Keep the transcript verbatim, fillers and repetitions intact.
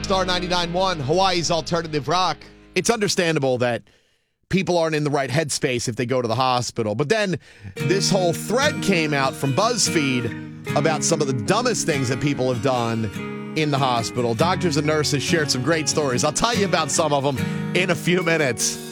Star ninety-nine point one, Hawaii's Alternative Rock. It's understandable that people aren't in the right headspace if they go to the hospital. But then this whole thread came out from BuzzFeed about some of the dumbest things that people have done in the hospital. Doctors and nurses shared some great stories. I'll tell you about some of them in a few minutes.